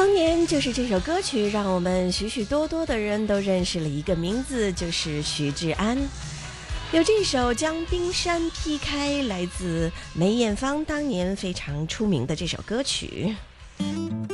当年就是这首歌曲，让我们许许多多的人都认识了一个名字，就是许志安。有这首《将冰山劈开》，来自梅艳芳当年非常出名的这首歌曲。